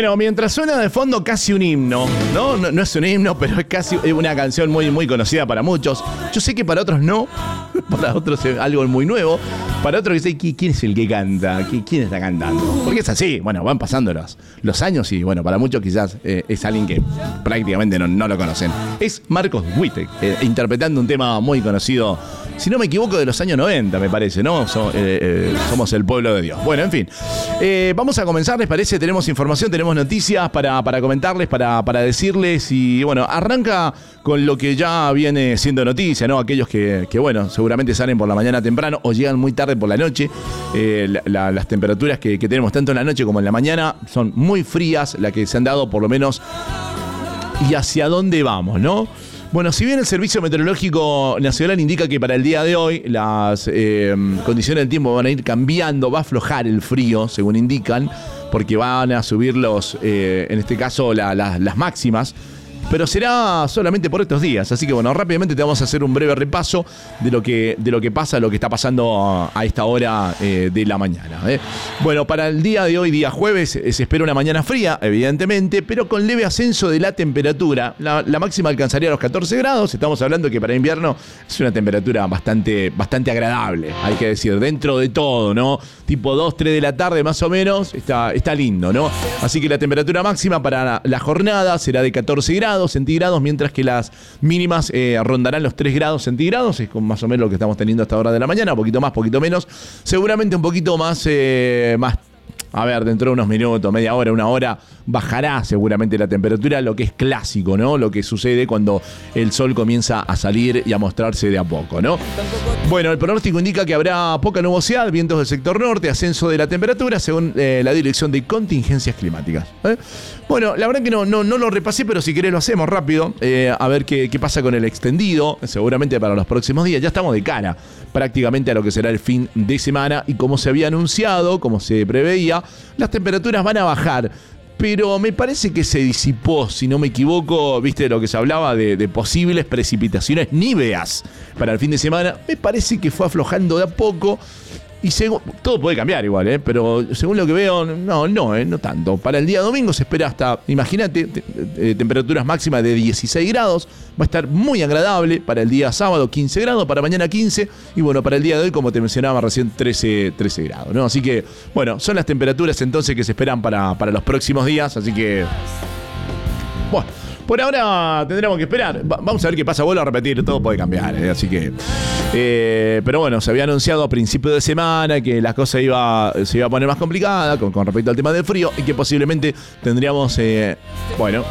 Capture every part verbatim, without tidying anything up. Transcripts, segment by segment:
Bueno, mientras suena de fondo casi un himno, ¿no? No, no es un himno, pero es casi una canción muy, muy conocida para muchos. Yo sé que para otros no, para otros es algo muy nuevo. Para otros que sé, ¿quién es el que canta? ¿Quién está cantando? Porque es así, bueno, van pasando los, los años y bueno, para muchos quizás eh, es alguien que prácticamente no, no lo conocen. Es Marcos Witte, eh, interpretando un tema muy conocido, si no me equivoco, de los años noventa, me parece, ¿no? So, eh, eh, somos el pueblo de Dios. Bueno, en fin, eh, vamos a comenzar, ¿les parece? Tenemos información, tenemos noticias para, para comentarles, para, para decirles y bueno, arranca con lo que ya viene siendo noticia, ¿no? Aquellos que, que bueno, seguramente salen por la mañana temprano o llegan muy tarde por la noche. Eh, la, la, las temperaturas que, que tenemos tanto en la noche como en la mañana son muy frías, las que se han dado por lo menos. ¿Y hacia dónde vamos, no? Bueno, si bien el Servicio Meteorológico Nacional indica que para el día de hoy las eh, condiciones del tiempo van a ir cambiando, va a aflojar el frío, según indican, porque van a subir los, eh, en este caso, la, la, las máximas. Pero será solamente por estos días. Así que bueno, rápidamente te vamos a hacer un breve repaso de lo que, de lo que pasa, lo que está pasando a esta hora eh, de la mañana. ¿eh? Bueno, para el día de hoy, día jueves, eh, se espera una mañana fría, evidentemente, pero con leve ascenso de la temperatura. La, la máxima alcanzaría los catorce grados. Estamos hablando que para invierno es una temperatura bastante, bastante agradable, hay que decir, dentro de todo, ¿no? Tipo dos, tres de la tarde más o menos, está, está lindo, ¿no? Así que la temperatura máxima para la, la jornada será de catorce grados centígrados, mientras que las mínimas eh, rondarán los tres grados centígrados, es con más o menos lo que estamos teniendo hasta hora de la mañana, poquito más, poquito menos, seguramente un poquito más, eh, más, a ver, dentro de unos minutos, media hora, una hora, bajará seguramente la temperatura, lo que es clásico, ¿no? Lo que sucede cuando el sol comienza a salir y a mostrarse de a poco, ¿no? Bueno, el pronóstico indica que habrá poca nubosidad, vientos del sector norte, ascenso de la temperatura, según eh, la Dirección de Contingencias Climáticas. ¿eh? Bueno, la verdad que no, no, no lo repasé, pero si querés lo hacemos rápido, eh, a ver qué, qué pasa con el extendido, seguramente para los próximos días. Ya estamos de cara prácticamente a lo que será el fin de semana y como se había anunciado, como se preveía, las temperaturas van a bajar. Pero me parece que se disipó, si no me equivoco, viste lo que se hablaba de, de posibles precipitaciones níveas para el fin de semana. Me parece que fue aflojando de a poco. Y según, todo puede cambiar igual, ¿eh? Pero según lo que veo, no, no, ¿eh? No tanto. Para el día domingo se espera hasta, imagínate, te, te, temperaturas máximas de dieciséis grados. Va a estar muy agradable. Para el día sábado quince grados, para mañana quince. Y bueno, para el día de hoy, como te mencionaba recién, trece, trece grados, ¿no? Así que, bueno, son las temperaturas entonces que se esperan para, para los próximos días. Así que, bueno. Por ahora tendremos que esperar. Va- vamos a ver qué pasa. Vuelvo a repetir, todo puede cambiar, ¿eh? Así que... Eh, pero bueno, se había anunciado a principio de semana que la cosa iba, se iba a poner más complicada con, con respecto al tema del frío y que posiblemente tendríamos, eh, bueno,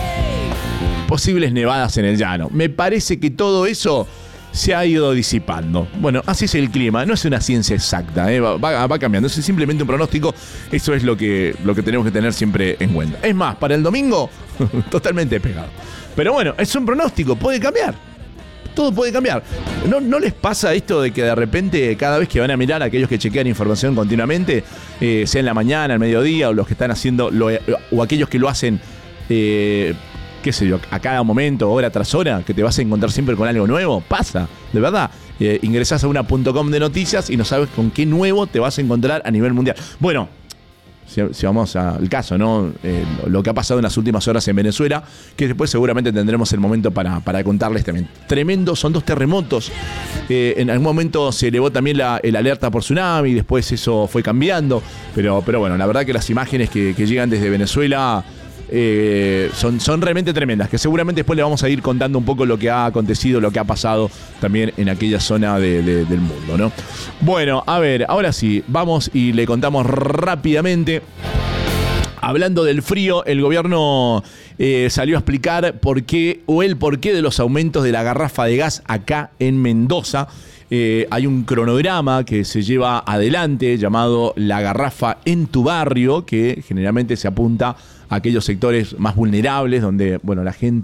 posibles nevadas en el llano. Me parece que todo eso se ha ido disipando. Bueno, así es el clima, no es una ciencia exacta, ¿eh? va, va, va cambiando, es simplemente un pronóstico. Eso es lo que, lo que tenemos que tener siempre en cuenta. Es más, para el domingo, totalmente pegado. Pero bueno, es un pronóstico, puede cambiar. Todo puede cambiar. ¿No, ¿No les pasa esto de que de repente cada vez que van a mirar a aquellos que chequean información continuamente, eh, sea en la mañana, al mediodía, o los que están haciendo, lo, o aquellos que lo hacen... Eh, qué sé yo, a cada momento, hora tras hora, que te vas a encontrar siempre con algo nuevo? Pasa, de verdad. Eh, ingresás a una punto com de noticias y no sabes con qué nuevo te vas a encontrar a nivel mundial. Bueno, si, si vamos al caso, ¿no? Eh, lo, lo que ha pasado en las últimas horas en Venezuela, que después seguramente tendremos el momento para, para contarles también. Tremendo, son dos terremotos. Eh, en algún momento se elevó también la, el alerta por tsunami, después eso fue cambiando. Pero, pero bueno, la verdad que las imágenes que, que llegan desde Venezuela... Eh, son, son realmente tremendas, que seguramente después le vamos a ir contando un poco lo que ha acontecido, lo que ha pasado también en aquella zona de, de, del mundo, ¿no? Bueno, a ver, ahora sí, vamos y le contamos rápidamente. Hablando del frío, el gobierno eh, salió a explicar por qué, o el porqué de los aumentos de la garrafa de gas acá en Mendoza. Eh, hay un cronograma que se lleva adelante llamado La Garrafa en tu Barrio, que generalmente se apunta a aquellos sectores más vulnerables donde, bueno, la gente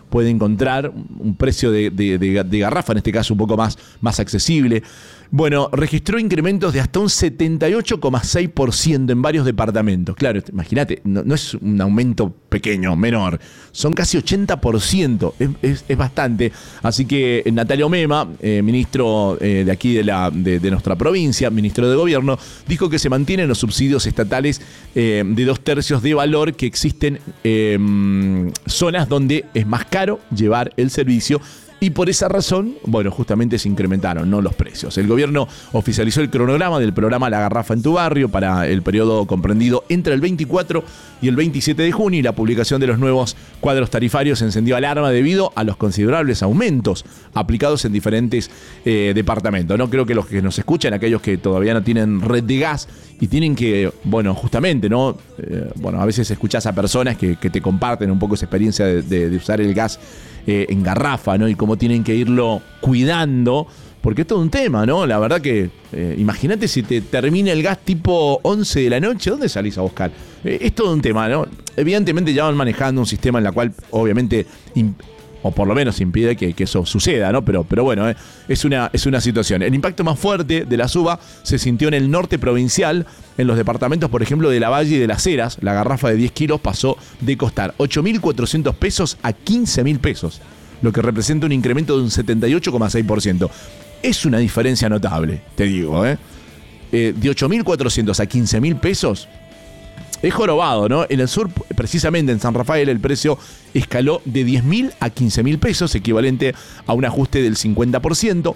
puede encontrar un precio de, de, de, de garrafa, en este caso un poco más, más accesible. Bueno, registró incrementos de hasta un setenta y ocho coma seis por ciento en varios departamentos. Claro, imagínate, no, no es un aumento pequeño, menor. Son casi ochenta por ciento. Es, es, es bastante. Así que Natalio Mema, eh, ministro eh, de aquí de, la, de, de nuestra provincia, ministro de Gobierno, dijo que se mantienen los subsidios estatales eh, de dos tercios de valor, que existen eh, zonas donde es más caro llevar el servicio. Y por esa razón, bueno, justamente se incrementaron, ¿no?, los precios. El gobierno oficializó el cronograma del programa La Garrafa en tu Barrio para el periodo comprendido entre el veinticuatro y el veintisiete de junio, y la publicación de los nuevos cuadros tarifarios encendió alarma debido a los considerables aumentos aplicados en diferentes eh, departamentos. No creo que los que nos escuchan, aquellos que todavía no tienen red de gas y tienen que, bueno, justamente, ¿no? Eh, bueno, a veces escuchás a personas que, que te comparten un poco esa experiencia de, de, de usar el gas Eh, en garrafa, ¿no? Y cómo tienen que irlo cuidando, porque es todo un tema, ¿no? La verdad que, eh, imagínate si te termina el gas tipo once de la noche, ¿dónde salís a buscar? Eh, es todo un tema, ¿no? Evidentemente ya van manejando un sistema en el cual, obviamente, imp- o por lo menos impide que, que eso suceda, ¿no? Pero, pero bueno, eh, es, una, es una situación. El impacto más fuerte de la suba se sintió en el norte provincial, en los departamentos, por ejemplo, de La Valle y de Las Heras. La garrafa de diez kilos pasó de costar ocho mil cuatrocientos pesos a quince mil pesos, lo que representa un incremento de un setenta y ocho coma seis por ciento. Es una diferencia notable, te digo, ¿eh? eh de ocho mil cuatrocientos a quince mil pesos. Es jorobado, ¿no? En el sur, precisamente en San Rafael, el precio escaló de diez mil a quince mil pesos, equivalente a un ajuste del cincuenta por ciento.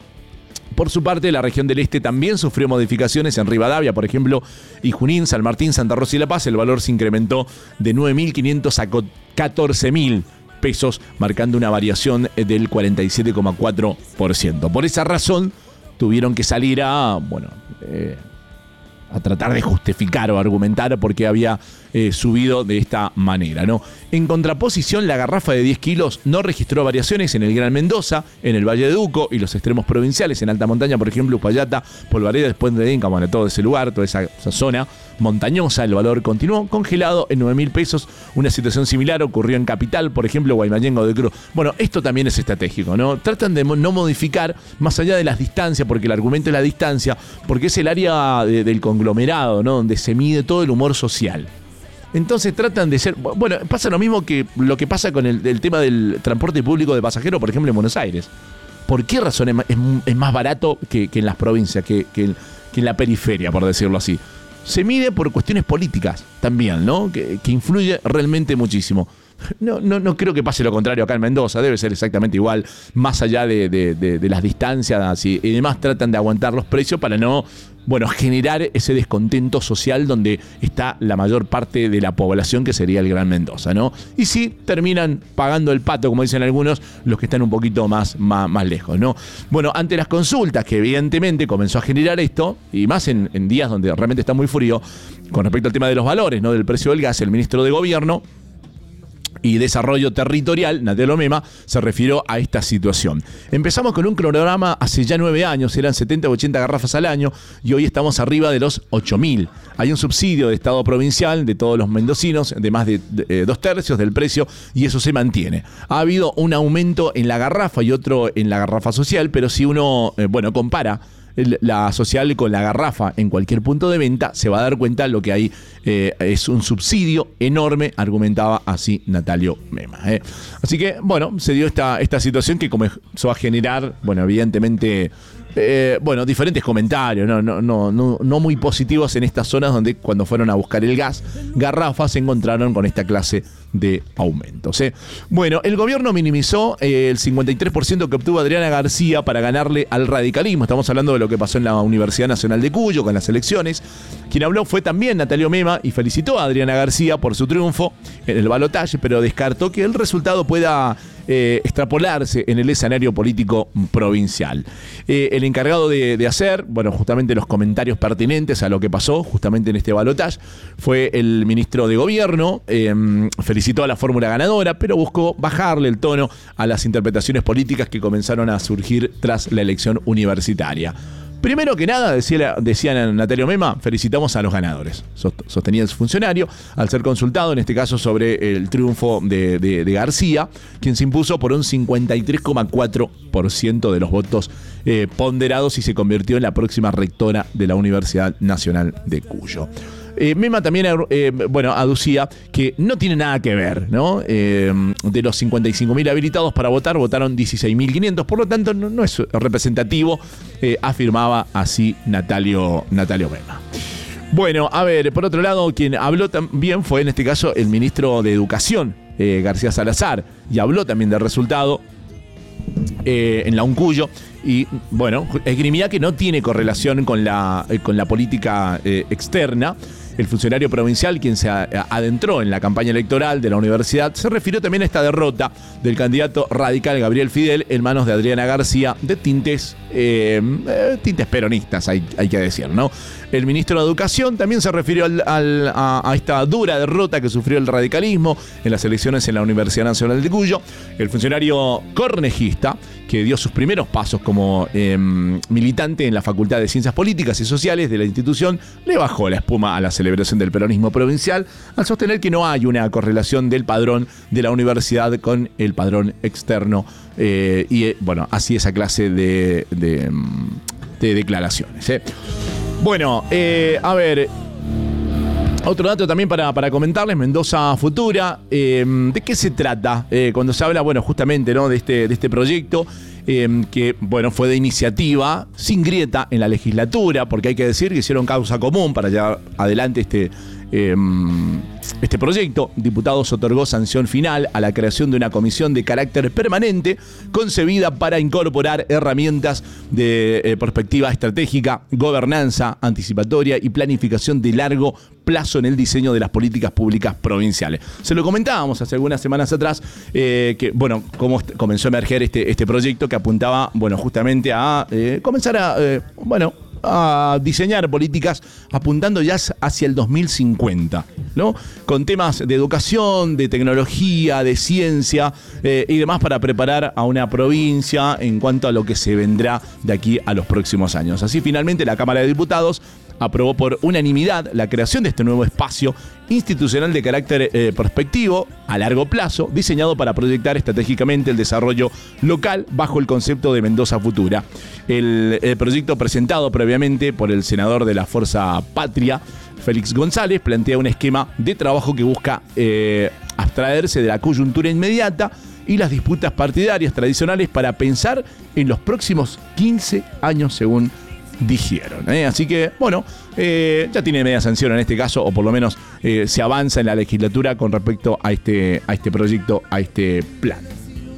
Por su parte, la región del este también sufrió modificaciones. En Rivadavia, por ejemplo, y Junín, San Martín, Santa Rosa y La Paz, el valor se incrementó de nueve mil quinientos a catorce mil pesos, marcando una variación del cuarenta y siete coma cuatro por ciento. Por esa razón, tuvieron que salir a, bueno, eh, a tratar de justificar o argumentar por qué había eh, subido de esta manera, ¿no? En contraposición, la garrafa de diez kilos no registró variaciones en el Gran Mendoza, en el Valle de Duco y los extremos provinciales. En alta montaña, por ejemplo, Uspallata, Polvareda, después de Inca, bueno, todo ese lugar, toda esa, esa zona montañosa, el valor continuó congelado en nueve mil pesos. Una situación similar ocurrió en Capital, por ejemplo, Guaymayengo de Cruz. Bueno, esto también es estratégico, ¿no? Tratan de no modificar más allá de las distancias, porque el argumento es la distancia, porque es el área de, del conglomerado, ¿no?, donde se mide todo el humor social. Entonces tratan de ser... Bueno, pasa lo mismo que lo que pasa con el, el tema del transporte público de pasajeros, por ejemplo, en Buenos Aires. ¿Por qué razón es, es, es más barato que, que en las provincias, que, que, que en la periferia, por decirlo así? Se mide por cuestiones políticas también, ¿no? Que, que influye realmente muchísimo. No, no, no creo que pase lo contrario acá en Mendoza, debe ser exactamente igual, más allá de, de, de, de las distancias y, y demás. Tratan de aguantar los precios para no, bueno, generar ese descontento social donde está la mayor parte de la población, que sería el Gran Mendoza, ¿no? Y sí, terminan pagando el pato, como dicen algunos, los que están un poquito más, más, más lejos, ¿no? Bueno, ante las consultas que evidentemente comenzó a generar esto, y más en, en días donde realmente está muy frío, con respecto al tema de los valores, ¿no?, del precio del gas, el ministro de Gobierno y Desarrollo Territorial, Natalio Mema, se refirió a esta situación. Empezamos con un cronograma hace ya nueve años, eran setenta o ochenta garrafas al año, y hoy estamos arriba de los ocho mil. Hay un subsidio de Estado provincial de todos los mendocinos de más de, de, de dos tercios del precio, y eso se mantiene. Ha habido un aumento en la garrafa y otro en la garrafa social, pero si uno, eh, bueno, compara la social con la garrafa en cualquier punto de venta, se va a dar cuenta lo que hay eh, es un subsidio enorme, argumentaba así Natalio Mema. Eh. Así que, bueno, se dio esta, esta situación que comenzó a generar, bueno, evidentemente, eh, bueno, diferentes comentarios, ¿no? No, no, no, no muy positivos en estas zonas donde cuando fueron a buscar el gas, garrafas, se encontraron con esta clase de aumentos. ¿eh? Bueno, el gobierno minimizó eh, el cincuenta y tres por ciento que obtuvo Adriana García para ganarle al radicalismo. Estamos hablando de lo que pasó en la Universidad Nacional de Cuyo con las elecciones. Quien habló fue también Natalio Mema y felicitó a Adriana García por su triunfo en el balotaje, pero descartó que el resultado pueda eh, extrapolarse en el escenario político provincial. Eh, el encargado de, de hacer, bueno, justamente los comentarios pertinentes a lo que pasó justamente en este balotaje fue el ministro de Gobierno. Eh, felicitó a la fórmula ganadora, pero buscó bajarle el tono a las interpretaciones políticas que comenzaron a surgir tras la elección universitaria. Primero que nada, decía, decía Natalio Mema, felicitamos a los ganadores, sostenía el funcionario, al ser consultado, en este caso sobre el triunfo de, de, de García, quien se impuso por un cincuenta y tres coma cuatro por ciento de los votos eh, ponderados y se convirtió en la próxima rectora de la Universidad Nacional de Cuyo. Eh, Mema también eh, bueno, aducía que no tiene nada que ver, ¿no? Eh, de los cincuenta y cinco mil habilitados para votar, votaron dieciséis mil quinientos, por lo tanto no, no es representativo, eh, afirmaba así Natalio, Natalio Mema. Bueno, a ver, por otro lado, quien habló también fue en este caso el ministro de Educación, eh, García Salazar, y habló también del resultado eh, en la UNCUYO. Y bueno, esgrimía que no tiene correlación con la, eh, con la política eh, externa. El funcionario provincial, quien se adentró en la campaña electoral de la universidad, se refirió también a esta derrota del candidato radical Gabriel Fidel en manos de Adriana García, de tintes, eh, eh, tintes peronistas, hay, hay que decir, ¿no? El ministro de Educación también se refirió al, al, a, a esta dura derrota que sufrió el radicalismo en las elecciones en la Universidad Nacional de Cuyo. El funcionario cornejista, que dio sus primeros pasos como eh, militante en la Facultad de Ciencias Políticas y Sociales de la institución, le bajó la espuma a la celebración del peronismo provincial al sostener que no hay una correlación del padrón de la universidad con el padrón externo eh, y bueno, así esa clase de, de, de declaraciones. ¿eh? Bueno, eh, a ver... Otro dato también para, para comentarles, Mendoza Futura. Eh, ¿De qué se trata? Eh, cuando se habla, bueno, justamente, ¿no? de, este, de este proyecto eh, que, bueno, fue de iniciativa, sin grieta en la legislatura, porque hay que decir que hicieron causa común para llevar adelante este, eh, este proyecto. Diputados otorgó sanción final a la creación de una comisión de carácter permanente concebida para incorporar herramientas de eh, perspectiva estratégica, gobernanza anticipatoria y planificación de largo plazo en el diseño de las políticas públicas provinciales. Se lo comentábamos hace algunas semanas atrás, eh, que, bueno, cómo comenzó a emerger este, este proyecto que apuntaba, bueno, justamente a eh, comenzar a, eh, bueno, a diseñar políticas apuntando ya hacia el dos mil cincuenta, ¿no? Con temas de educación, de tecnología, de ciencia eh, y demás para preparar a una provincia en cuanto a lo que se vendrá de aquí a los próximos años. Así, finalmente, la Cámara de Diputados aprobó por unanimidad la creación de este nuevo espacio institucional de carácter eh, prospectivo a largo plazo, diseñado para proyectar estratégicamente el desarrollo local bajo el concepto de Mendoza Futura. El, el proyecto presentado previamente por el senador de la Fuerza Patria, Félix González, plantea un esquema de trabajo que busca eh, abstraerse de la coyuntura inmediata y las disputas partidarias tradicionales para pensar en los próximos quince años, según dijeron. ¿eh? Así que, bueno, eh, ya tiene media sanción en este caso, o por lo menos eh, se avanza en la legislatura con respecto a este, a este proyecto, a este plan.